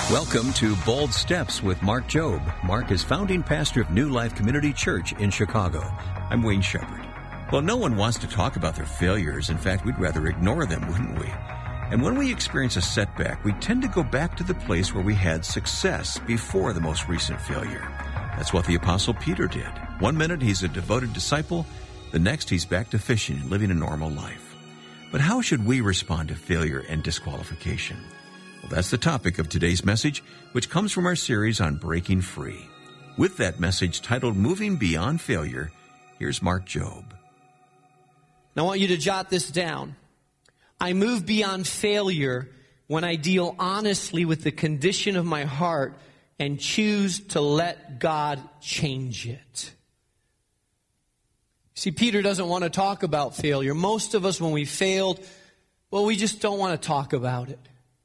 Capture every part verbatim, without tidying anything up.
Welcome to Bold Steps with Mark Jobe. Mark is founding pastor of New Life Community Church in Chicago. I'm Wayne Shepherd. Well, no one wants to talk about their failures. In fact, we'd rather ignore them, wouldn't we? And when we experience a setback, we tend to go back to the place where we had success before the most recent failure. That's what the Apostle Peter did. One minute he's a devoted disciple, the next he's back to fishing and living a normal life. But how should we respond to failure and disqualification? Well, that's the topic of today's message, which comes from our series on breaking free. With that message titled Moving Beyond Failure, here's Mark Jobe. Now I want you to jot this down. I move beyond failure when I deal honestly with the condition of my heart and choose to let God change it. See, Peter doesn't want to talk about failure. Most of us, when we failed, well, we just don't want to talk about it.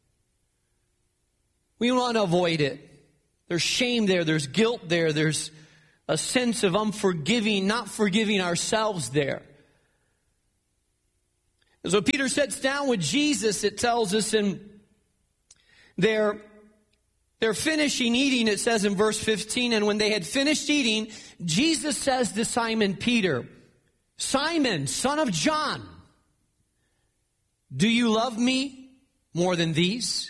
We want to avoid it. There's shame there. There's guilt there. There's a sense of unforgiving, not forgiving ourselves there. And so Peter sits down with Jesus, it tells us, and they're, they're finishing eating, it says in verse fifteen, and when they had finished eating, Jesus says to Simon Peter, Simon, son of John, do you love me more than these?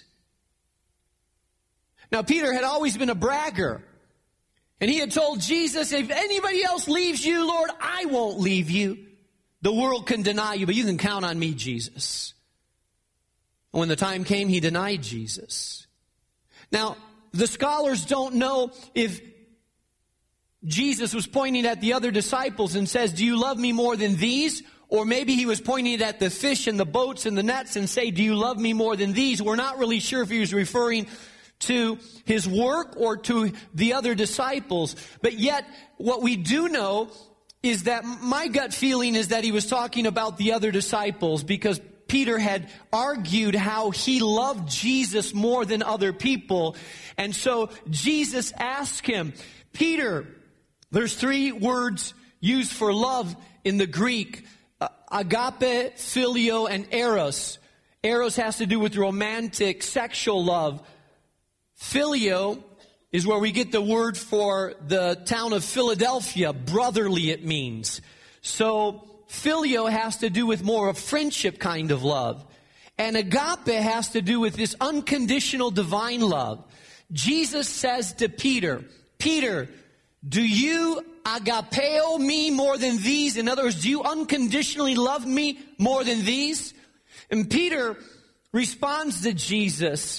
Now, Peter had always been a bragger, and he had told Jesus, if anybody else leaves you, Lord, I won't leave you. The world can deny you, but you can count on me, Jesus. And when the time came, he denied Jesus. Now, the scholars don't know if Jesus was pointing at the other disciples and says, do you love me more than these? Or maybe he was pointing at the fish and the boats and the nets and say, do you love me more than these? We're not really sure if he was referring to his work or to the other disciples. But yet, what we do know is that my gut feeling is that he was talking about the other disciples, because Peter had argued how he loved Jesus more than other people. And so Jesus asked him, Peter, there's three words used for love in the Greek, uh, agape, phileo, and eros. Eros has to do with romantic, sexual love. Phileo is where we get the word for the town of Philadelphia. Brotherly, it means. So phileo has to do with more of friendship kind of love. And agape has to do with this unconditional divine love. Jesus says to Peter, Peter, do you agapeo me more than these? In other words, do you unconditionally love me more than these? And Peter responds to Jesus,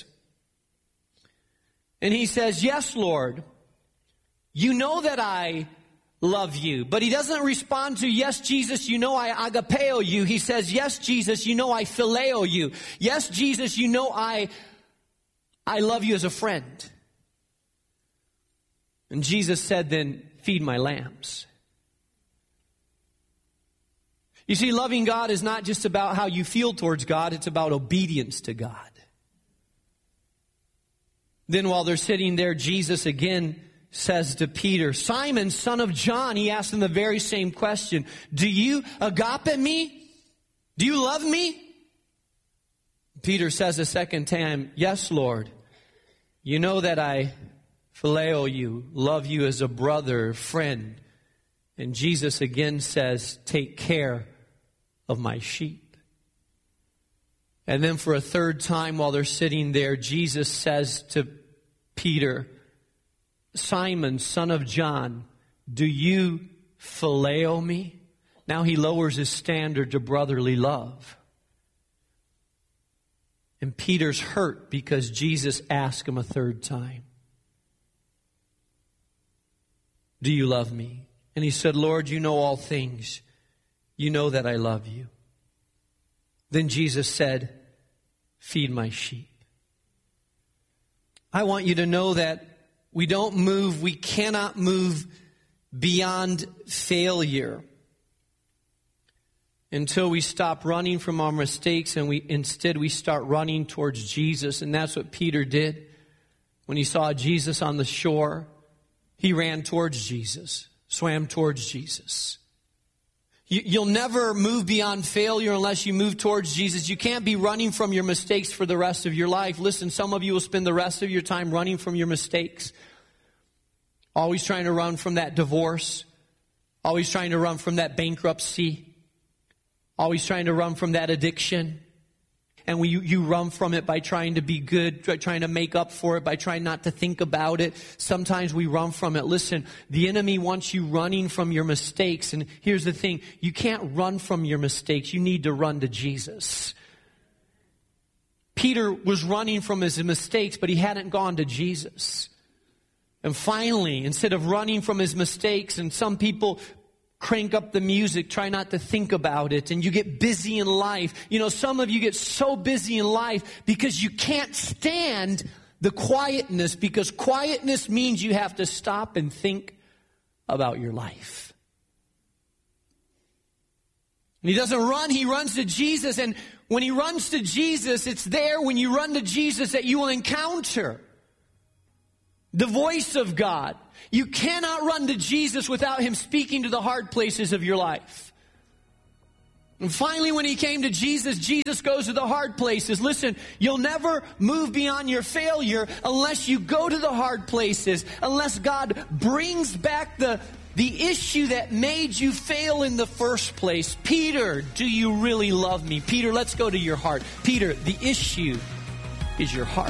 and he says, yes, Lord, you know that I love you. But he doesn't respond to, yes, Jesus, you know I agapeo you. He says, yes, Jesus, you know I phileo you. Yes, Jesus, you know I, I love you as a friend. And Jesus said, then feed my lambs. You see, loving God is not just about how you feel towards God. It's about obedience to God. Then while they're sitting there, Jesus again says to Peter, Simon, son of John, he asks him the very same question. Do you agape me? Do you love me? Peter says a second time, yes, Lord. You know that I phileo you, love you as a brother, friend. And Jesus again says, take care of my sheep. And then for a third time while they're sitting there, Jesus says to Peter, Simon, son of John, do you phileo me? Now he lowers his standard to brotherly love. And Peter's hurt because Jesus asked him a third time, do you love me? And he said, Lord, you know all things. You know that I love you. Then Jesus said, feed my sheep. I want you to know that we don't move, we cannot move beyond failure until we stop running from our mistakes and we instead we start running towards Jesus. And that's what Peter did when he saw Jesus on the shore. He ran towards Jesus, swam towards Jesus. You, you'll never move beyond failure unless you move towards Jesus. You can't be running from your mistakes for the rest of your life. Listen, some of you will spend the rest of your time running from your mistakes. Always trying to run from that divorce. Always trying to run from that bankruptcy. Always trying to run from that addiction. And we, you run from it by trying to be good, trying to make up for it, by trying not to think about it. Sometimes we run from it. Listen, the enemy wants you running from your mistakes. And here's the thing. You can't run from your mistakes. You need to run to Jesus. Peter was running from his mistakes, but he hadn't gone to Jesus. And finally, instead of running from his mistakes, and some people crank up the music, try not to think about it, and you get busy in life. You know, some of you get so busy in life because you can't stand the quietness, because quietness means you have to stop and think about your life. And he doesn't run, he runs to Jesus, and when he runs to Jesus, it's there when you run to Jesus that you will encounter the voice of God. You cannot run to Jesus without him speaking to the hard places of your life. And finally, when he came to Jesus, Jesus goes to the hard places. Listen, you'll never move beyond your failure unless you go to the hard places, unless God brings back the, the issue that made you fail in the first place. Peter, do you really love me? Peter, let's go to your heart. Peter, the issue is your heart.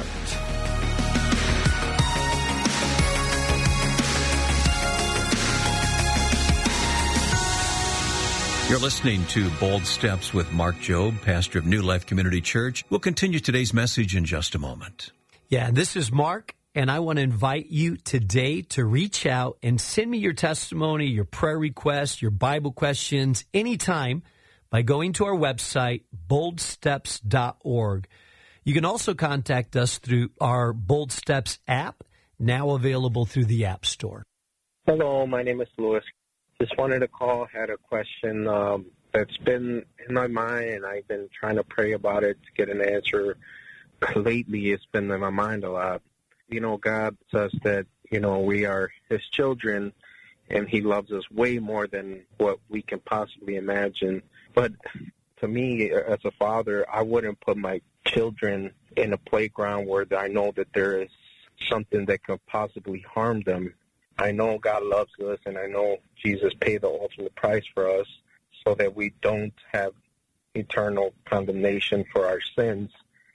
You're listening to Bold Steps with Mark Jobe, pastor of New Life Community Church. We'll continue today's message in just a moment. Yeah, this is Mark, and I want to invite you today to reach out and send me your testimony, your prayer requests, your Bible questions anytime by going to our website, bold steps dot org. You can also contact us through our Bold Steps app, now available through the App Store. Hello, my name is Louis. Just wanted to call, had a question um, that's been in my mind, and I've been trying to pray about it to get an answer. Lately, it's been in my mind a lot. You know, God says that, you know, we are his children, and he loves us way more than what we can possibly imagine. But to me, as a father, I wouldn't put my children in a playground where I know that there is something that could possibly harm them. I know God loves us, and I know Jesus paid the ultimate price for us so that we don't have eternal condemnation for our sins.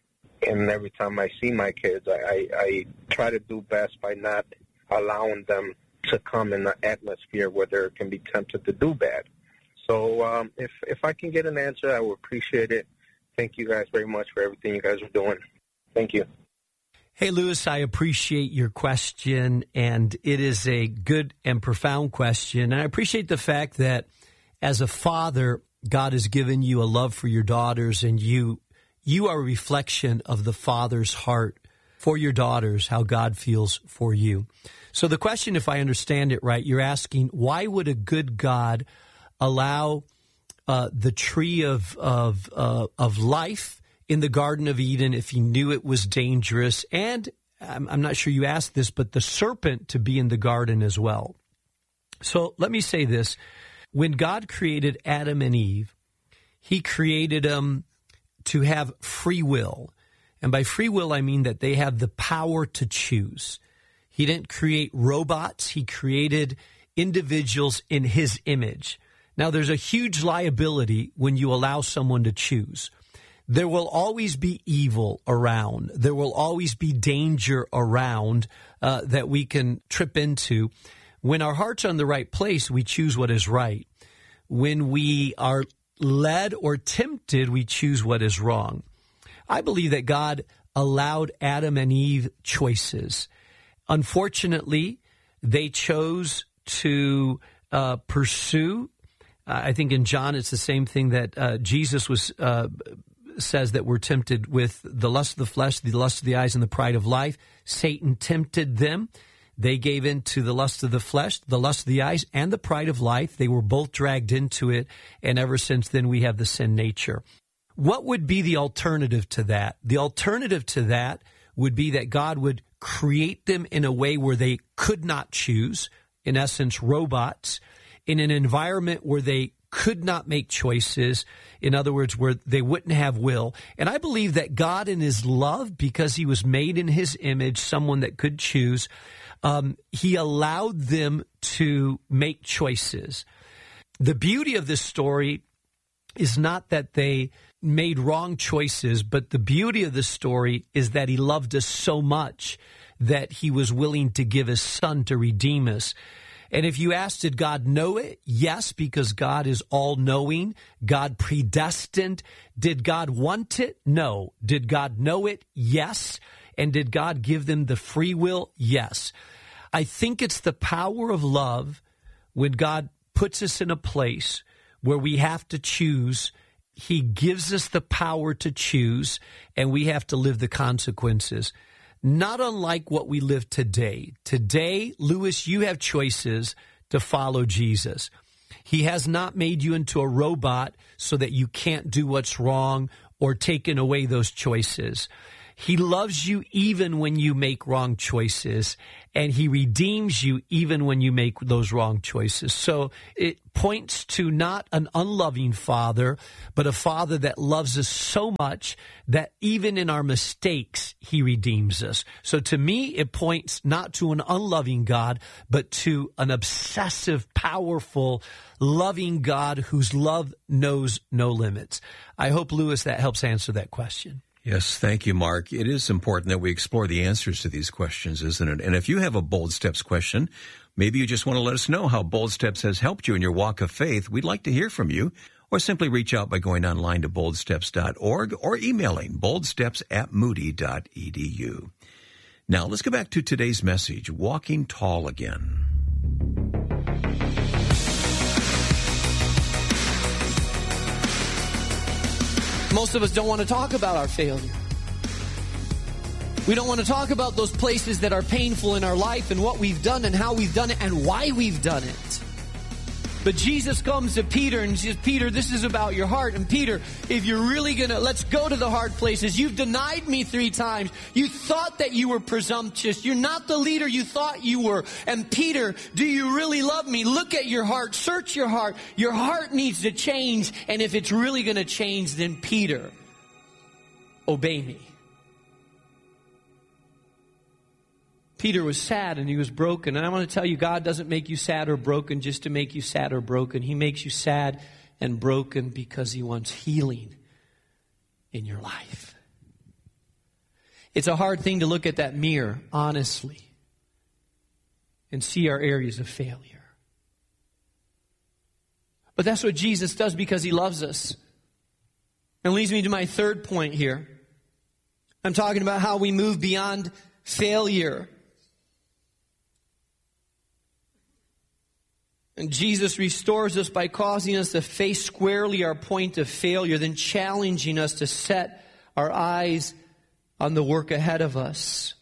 And every time I see my kids, I, I, I try to do best by not allowing them to come in an atmosphere where they can be tempted to do bad. So um, if, if I can get an answer, I would appreciate it. Thank you guys very much for everything you guys are doing. Thank you. Hey, Louis, I appreciate your question, and it is a good and profound question. And I appreciate the fact that as a father, God has given you a love for your daughters, and you you are a reflection of the Father's heart for your daughters, how God feels for you. So the question, if I understand it right, you're asking, why would a good God allow uh, the tree of of uh, of life in the Garden of Eden if he knew it was dangerous, and I'm, I'm not sure you asked this, but the serpent to be in the garden as well? So let me say this. When God created Adam and Eve, he created them to have free will. And by free will, I mean that they have the power to choose. He didn't create robots. He created individuals in his image. Now, there's a huge liability when you allow someone to choose. There will always be evil around. There will always be danger around uh, that we can trip into. When our heart's on the right place, we choose what is right. When we are led or tempted, we choose what is wrong. I believe that God allowed Adam and Eve choices. Unfortunately, they chose to uh, pursue. Uh, I think in John, it's the same thing that uh, Jesus was uh says that we're tempted with the lust of the flesh, the lust of the eyes, and the pride of life. Satan tempted them. They gave in to the lust of the flesh, the lust of the eyes, and the pride of life. They were both dragged into it, and ever since then we have the sin nature. What would be the alternative to that? The alternative to that would be that God would create them in a way where they could not choose, in essence, robots, in an environment where they could not make choices. In other words, where they wouldn't have will. And I believe that God in his love, because he was made in his image, someone that could choose, um, he allowed them to make choices. The beauty of this story is not that they made wrong choices, but the beauty of the story is that he loved us so much that he was willing to give his son to redeem us. And if you ask, did God know it? Yes, because God is all-knowing. God predestined. Did God want it? No. Did God know it? Yes. And did God give them the free will? Yes. I think it's the power of love when God puts us in a place where we have to choose. He gives us the power to choose, and we have to live the consequences. Not unlike what we live today. Today, Lewis, you have choices to follow Jesus. He has not made you into a robot so that you can't do what's wrong or taken away those choices. He loves you even when you make wrong choices, and he redeems you even when you make those wrong choices. So it points to not an unloving father, but a father that loves us so much that even in our mistakes, he redeems us. So to me, it points not to an unloving God, but to an obsessive, powerful, loving God whose love knows no limits. I hope, Lewis, that helps answer that question. Yes, thank you, Mark. It is important that we explore the answers to these questions, isn't it? And if you have a Bold Steps question, maybe you just want to let us know how Bold Steps has helped you in your walk of faith. We'd like to hear from you, or simply reach out by going online to bold steps dot org or emailing boldsteps at moody dot e d u. Now, let's go back to today's message, Walking Tall Again. Most of us don't want to talk about our failure. We don't want to talk about those places that are painful in our life and what we've done and how we've done it and why we've done it. But Jesus comes to Peter and says, Peter, this is about your heart. And Peter, if you're really going to, let's go to the hard places. You've denied me three times. You thought that you were presumptuous. You're not the leader you thought you were. And Peter, do you really love me? Look at your heart. Search your heart. Your heart needs to change. And if it's really going to change, then Peter, obey me. Peter was sad and he was broken. And I want to tell you, God doesn't make you sad or broken just to make you sad or broken. He makes you sad and broken because he wants healing in your life. It's a hard thing to look at that mirror, honestly, and see our areas of failure. But that's what Jesus does because he loves us. And leads me to my third point here. I'm talking about how we move beyond failure. And Jesus restores us by causing us to face squarely our point of failure, then challenging us to set our eyes on the work ahead of us.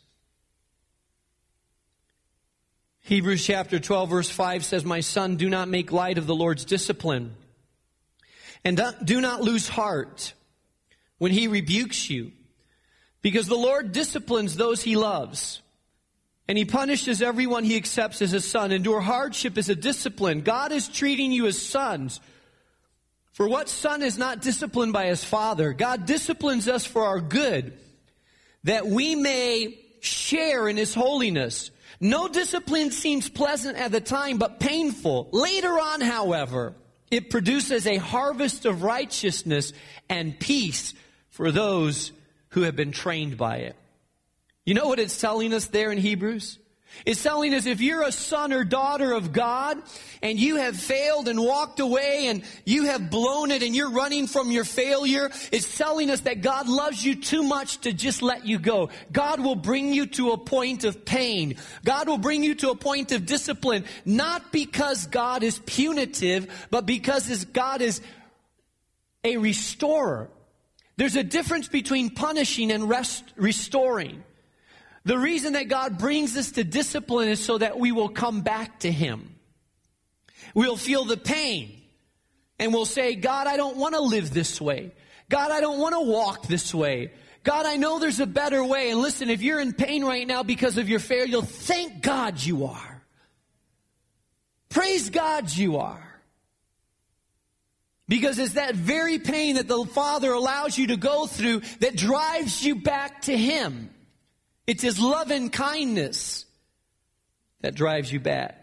Hebrews chapter twelve verse five says, my son, do not make light of the Lord's discipline, and do not lose heart when he rebukes you, because the Lord disciplines those he loves. And he punishes everyone he accepts as a son. Endure hardship as a discipline. God is treating you as sons. For what son is not disciplined by his father? God disciplines us for our good, that we may share in his holiness. No discipline seems pleasant at the time, but painful. Later on, however, it produces a harvest of righteousness and peace for those who have been trained by it. You know what it's telling us there in Hebrews? It's telling us if you're a son or daughter of God and you have failed and walked away and you have blown it and you're running from your failure, it's telling us that God loves you too much to just let you go. God will bring you to a point of pain. God will bring you to a point of discipline, not because God is punitive, but because his God is a restorer. There's a difference between punishing and rest, restoring. The reason that God brings us to discipline is so that we will come back to him. We'll feel the pain and we'll say, God, I don't want to live this way. God, I don't want to walk this way. God, I know there's a better way. And listen, if you're in pain right now because of your failure, you'll thank God you are. Praise God you are. Because it's that very pain that the Father allows you to go through that drives you back to Him. It's His love and kindness that drives you back.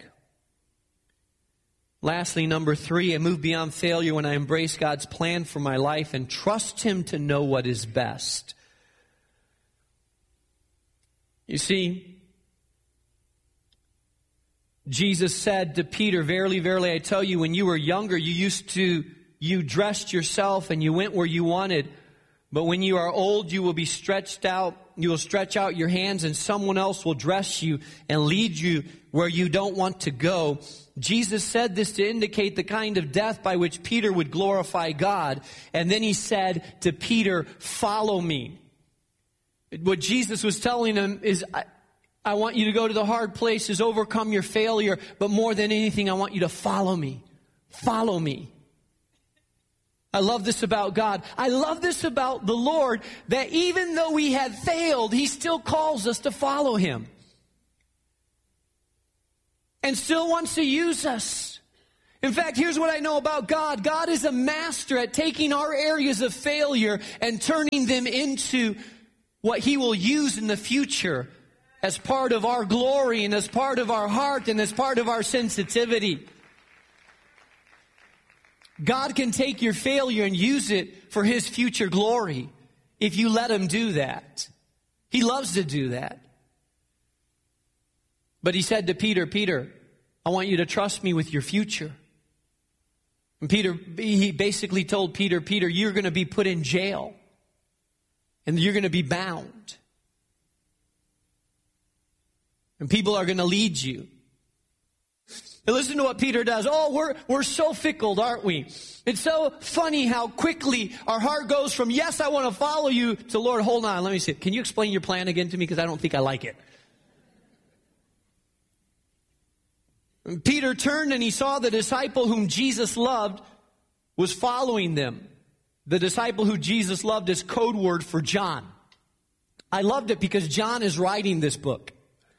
Lastly, number three, I move beyond failure when I embrace God's plan for my life and trust Him to know what is best. You see, Jesus said to Peter, "Verily, verily, I tell you, when you were younger, you used to, you dressed yourself and you went where you wanted. But when you are old, you will be stretched out, you will stretch out your hands and someone else will dress you and lead you where you don't want to go." Jesus said this to indicate the kind of death by which Peter would glorify God. And then He said to Peter, "Follow me." What Jesus was telling him is, I, I want you to go to the hard places, overcome your failure, but more than anything, I want you to follow me. Follow me. I love this about God. I love this about the Lord, that even though we have failed, He still calls us to follow Him. And still wants to use us. In fact, here's what I know about God. God is a master at taking our areas of failure and turning them into what He will use in the future as part of our glory and as part of our heart and as part of our sensitivity. God can take your failure and use it for His future glory if you let Him do that. He loves to do that. But He said to Peter, "Peter, I want you to trust me with your future." And Peter, He basically told Peter, "Peter, you're going to be put in jail. And you're going to be bound. And people are going to lead you." And listen to what Peter does. Oh, we're, we're so fickle, aren't we? It's so funny how quickly our heart goes from, yes, I want to follow you, to, Lord, hold on, let me see. Can you explain your plan again to me? Because I don't think I like it. And Peter turned and he saw the disciple whom Jesus loved was following them. The disciple who Jesus loved is code word for John. I loved it because John is writing this book.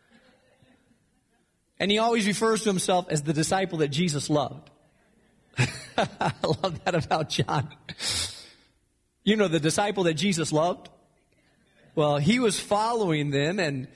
And he always refers to himself as the disciple that Jesus loved. I love that about John. You know, the disciple that Jesus loved? Well, he was following them, and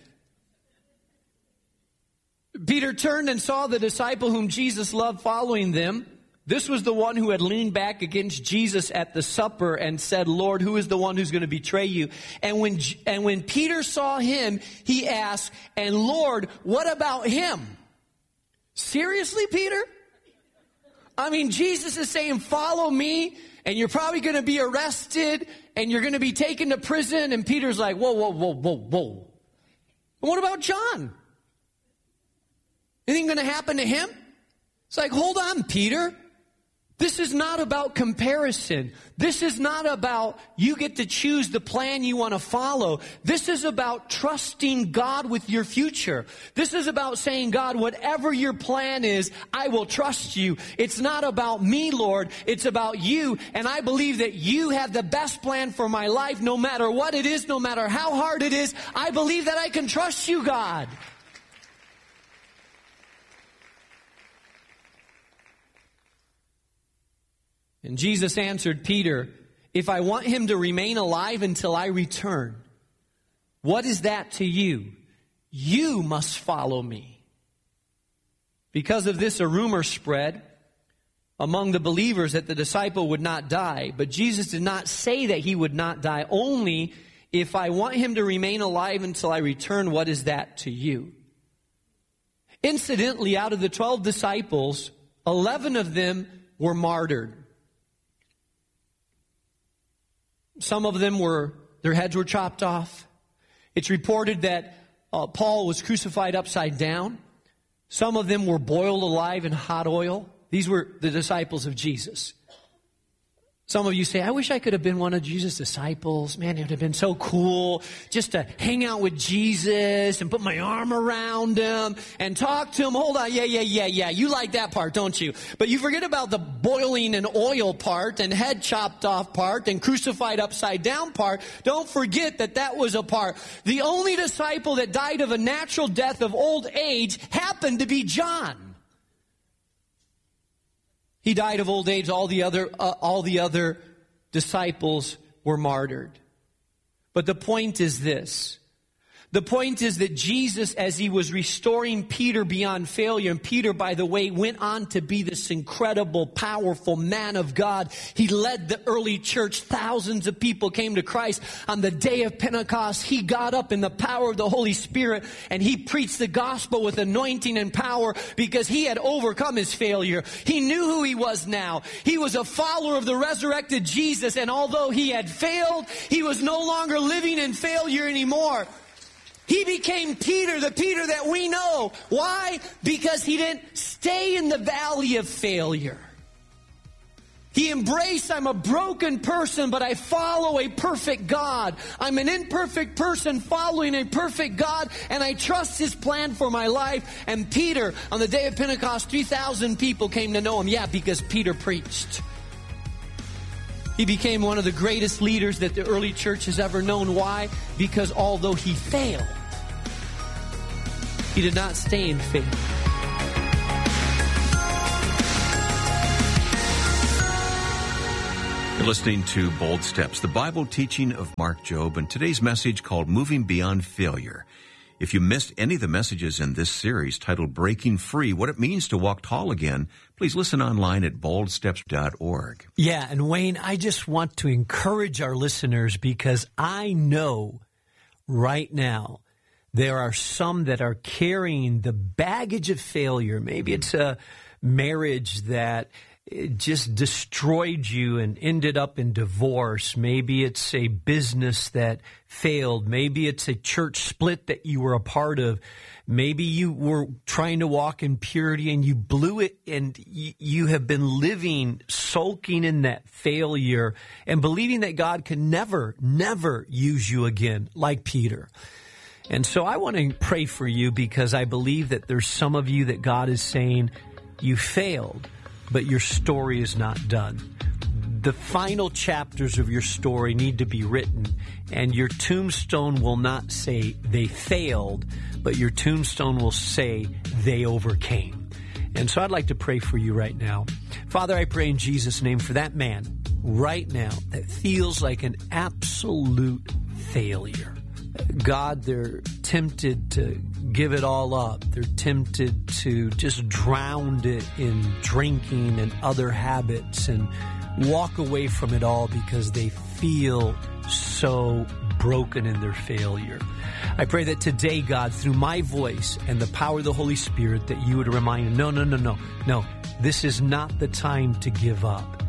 Peter turned and saw the disciple whom Jesus loved following them. This was the one who had leaned back against Jesus at the supper and said, "Lord, who is the one who's going to betray you?" And when, and when Peter saw him, he asked, "And Lord, what about him?" Seriously, Peter? I mean, Jesus is saying, "Follow me," and you're probably going to be arrested, and you're going to be taken to prison. And Peter's like, whoa, whoa, whoa, whoa, whoa. And what about John? Anything going to happen to him? It's like, hold on, Peter. This is not about comparison. This is not about you get to choose the plan you want to follow. This is about trusting God with your future. This is about saying, "God, whatever your plan is, I will trust you. It's not about me, Lord. It's about you. And I believe that you have the best plan for my life, no matter what it is, no matter how hard it is. I believe that I can trust you, God." And Jesus answered Peter, "If I want him to remain alive until I return, what is that to you? You must follow me." Because of this, a rumor spread among the believers that the disciple would not die. But Jesus did not say that he would not die. Only, "If I want him to remain alive until I return, what is that to you?" Incidentally, out of the twelve disciples, eleven of them were martyred. Some of them were, their heads were chopped off. It's reported that uh, Paul was crucified upside down. Some of them were boiled alive in hot oil. These were the disciples of Jesus. Some of you say, "I wish I could have been one of Jesus' disciples. Man, it would have been so cool just to hang out with Jesus and put my arm around him and talk to him." Hold on, yeah, yeah, yeah, yeah. You like that part, don't you? But you forget about the boiling in oil part and head chopped off part and crucified upside down part. Don't forget that that was a part. The only disciple that died of a natural death of old age happened to be John. He died of old age. All the other, uh, all the other disciples were martyred. But the point is this. The point is that Jesus, as he was restoring Peter beyond failure, and Peter, by the way, went on to be this incredible, powerful man of God. He led the early church. Thousands of people came to Christ. On the day of Pentecost, he got up in the power of the Holy Spirit, and he preached the gospel with anointing and power because he had overcome his failure. He knew who he was now. He was a follower of the resurrected Jesus, and although he had failed, he was no longer living in failure anymore. He became Peter, the Peter that we know. Why? Because he didn't stay in the valley of failure. He embraced, I'm a broken person, but I follow a perfect God. I'm an imperfect person following a perfect God, and I trust his plan for my life. And Peter, on the day of Pentecost, three thousand people came to know him. Yeah, because Peter preached. He became one of the greatest leaders that the early church has ever known. Why? Because although he failed, he did not stay in failure. You're listening to Bold Steps, the Bible teaching of Mark Jobe, and today's message called Moving Beyond Failure. If you missed any of the messages in this series titled Breaking Free, What It Means to Walk Tall Again, please listen online at bold steps dot org. Yeah, and Wayne, I just want to encourage our listeners because I know right now there are some that are carrying the baggage of failure. Maybe it's a marriage that it just destroyed you and ended up in divorce. Maybe it's a business that failed. Maybe it's a church split that you were a part of. Maybe you were trying to walk in purity and you blew it, and you, you have been living, sulking in that failure and believing that God can never, never use you again, like Peter. And so I want to pray for you because I believe that there's some of you that God is saying, you failed, but your story is not done. The final chapters of your story need to be written, and your tombstone will not say they failed, but your tombstone will say they overcame. And so I'd like to pray for you right now. Father, I pray in Jesus' name for that man right now that feels like an absolute failure. God, they're tempted to give it all up. They're tempted to just drown it in drinking and other habits and walk away from it all because they feel so broken in their failure. I pray that today, God, through my voice and the power of the Holy Spirit, that you would remind them, no, no, no, no, no, this is not the time to give up.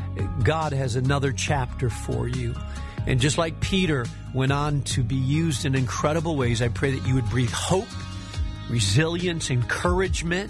God has another chapter for you. And just like Peter went on to be used in incredible ways, I pray that you would breathe hope, resilience, encouragement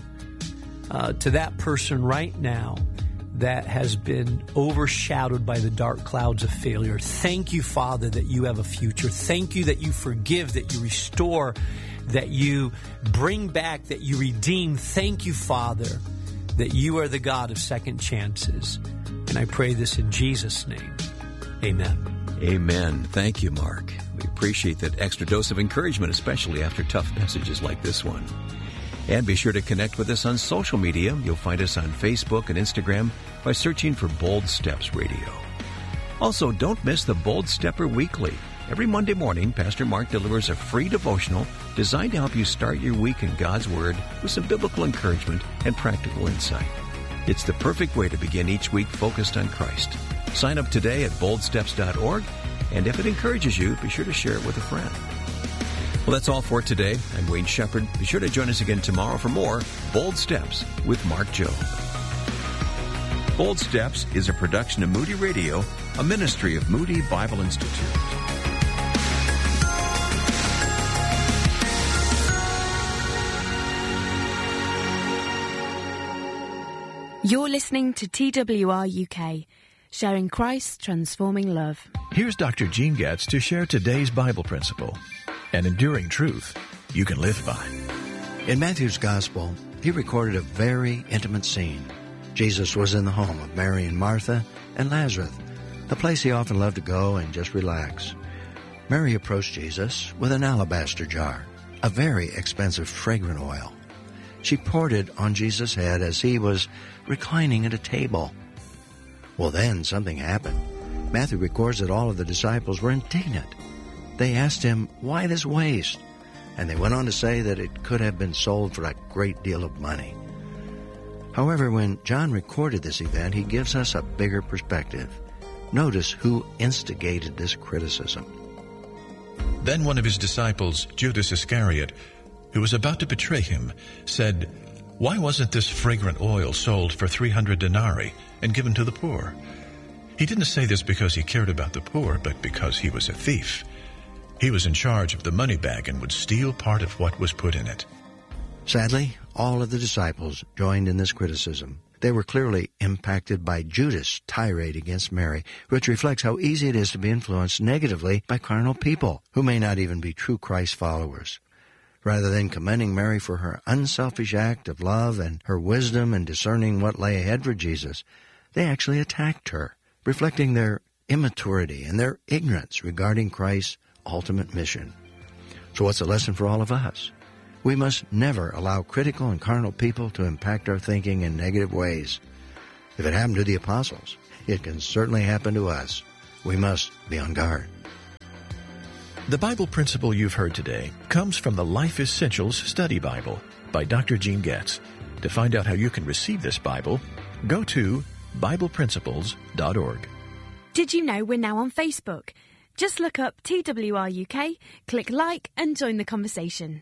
uh, to that person right now that has been overshadowed by the dark clouds of failure. Thank you, Father, that you have a future. Thank you that you forgive, that you restore, that you bring back, that you redeem. Thank you, Father, that you are the God of second chances. And I pray this in Jesus' name. Amen. Amen. Thank you, Mark. We appreciate that extra dose of encouragement, especially after tough messages like this one. And be sure to connect with us on social media. You'll find us on Facebook and Instagram by searching for Bold Steps Radio. Also, don't miss the Bold Stepper Weekly. Every Monday morning, Pastor Mark delivers a free devotional designed to help you start your week in God's Word with some biblical encouragement and practical insight. It's the perfect way to begin each week focused on Christ. Sign up today at bold steps dot org, and if it encourages you, be sure to share it with a friend. Well, that's all for today. I'm Wayne Shepherd. Be sure to join us again tomorrow for more Bold Steps with Mark Jobe. Bold Steps is a production of Moody Radio, a ministry of Moody Bible Institute. You're listening to T W R U K, sharing Christ's transforming love. Here's Doctor Gene Getz to share today's Bible principle, an enduring truth you can live by. In Matthew's Gospel, he recorded a very intimate scene. Jesus was in the home of Mary and Martha and Lazarus, the place he often loved to go and just relax. Mary approached Jesus with an alabaster jar, a very expensive fragrant oil. She poured it on Jesus' head as he was reclining at a table. Well, then something happened. Matthew records that all of the disciples were indignant. They asked him, "Why this waste?" And they went on to say that it could have been sold for a great deal of money. However, when John recorded this event, he gives us a bigger perspective. Notice who instigated this criticism. Then one of his disciples, Judas Iscariot, who was about to betray him, said, "Why wasn't this fragrant oil sold for three hundred denarii and given to the poor?" He didn't say this because he cared about the poor, but because he was a thief. He was in charge of the money bag and would steal part of what was put in it. Sadly, all of the disciples joined in this criticism. They were clearly impacted by Judas' tirade against Mary, which reflects how easy it is to be influenced negatively by carnal people who may not even be true Christ followers. Rather than commending Mary for her unselfish act of love and her wisdom in discerning what lay ahead for Jesus, they actually attacked her, reflecting their immaturity and their ignorance regarding Christ's ultimate mission. So what's the lesson for all of us? We must never allow critical and carnal people to impact our thinking in negative ways. If it happened to the apostles, it can certainly happen to us. We must be on guard. The Bible principle you've heard today comes from the Life Essentials Study Bible by Doctor Gene Getz. To find out how you can receive this Bible, go to Bible Principles dot org. Did you know we're now on Facebook? Just look up T W R U K, click like and join the conversation.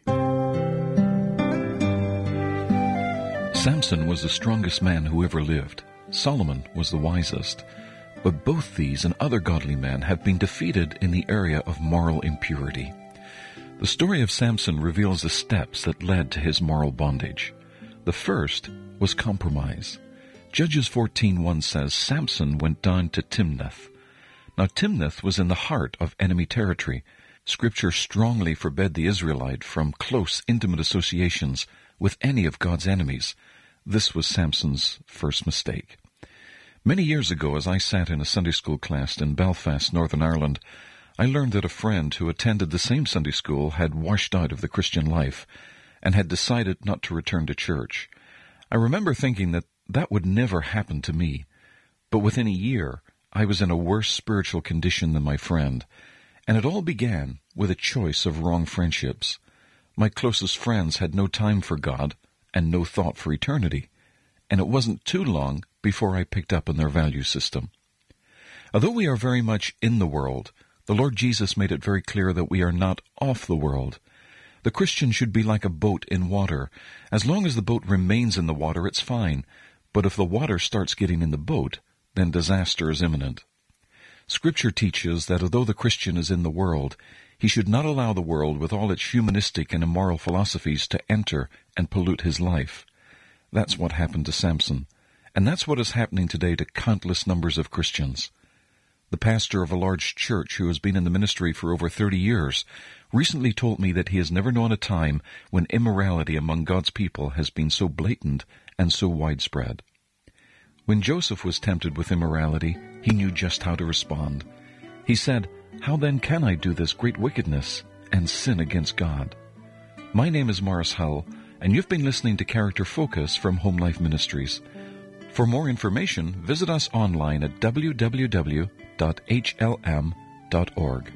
Samson was the strongest man who ever lived. Solomon was the wisest. But both these and other godly men have been defeated in the area of moral impurity. The story of Samson reveals the steps that led to his moral bondage. The first was compromise. Judges fourteen one says Samson went down to Timnath. Now Timnath was in the heart of enemy territory. Scripture strongly forbade the Israelite from close, intimate associations with any of God's enemies. This was Samson's first mistake. Many years ago, as I sat in a Sunday school class in Belfast, Northern Ireland, I learned that a friend who attended the same Sunday school had washed out of the Christian life and had decided not to return to church. I remember thinking that that would never happen to me, but within a year, I was in a worse spiritual condition than my friend, and it all began with a choice of wrong friendships. My closest friends had no time for God and no thought for eternity, and it wasn't too long before I picked up on their value system. Although we are very much in the world, the Lord Jesus made it very clear that we are not of the world. The Christian should be like a boat in water. As long as the boat remains in the water, it's fine, but if the water starts getting in the boat, then disaster is imminent. Scripture teaches that although the Christian is in the world, he should not allow the world with all its humanistic and immoral philosophies to enter and pollute his life. That's what happened to Samson, and that's what is happening today to countless numbers of Christians. The pastor of a large church who has been in the ministry for over thirty years recently told me that he has never known a time when immorality among God's people has been so blatant and so widespread. When Joseph was tempted with immorality, he knew just how to respond. He said, "How then can I do this great wickedness and sin against God?" My name is Morris Hull, and you've been listening to Character Focus from Home Life Ministries. For more information, visit us online at w w w dot h l m dot org.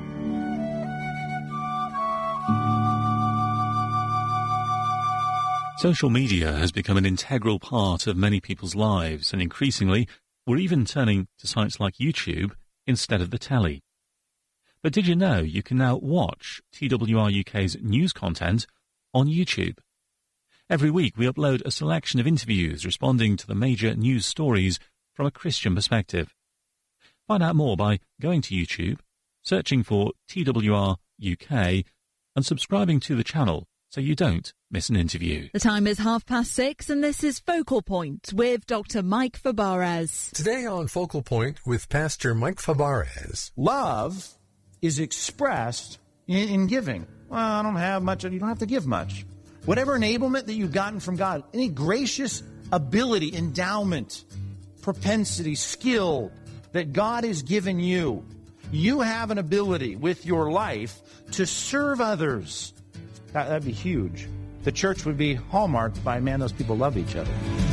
Social media has become an integral part of many people's lives, and increasingly, we're even turning to sites like YouTube instead of the telly. But did you know you can now watch T W R U K's news content on YouTube? Every week we upload a selection of interviews responding to the major news stories from a Christian perspective. Find out more by going to YouTube, searching for T W R U K, and subscribing to the channel so you don't miss an interview. The time is half past six, and this is Focal Point with Doctor Mike Fabarez. Today on Focal Point with Pastor Mike Fabarez. Love is expressed in, in giving. Well, I don't have much. You don't have to give much. Whatever enablement that you've gotten from God, any gracious ability, endowment, propensity, skill that God has given you, you have an ability with your life to serve others. That, that'd be huge. the church would be hallmarked by, man, those people love each other.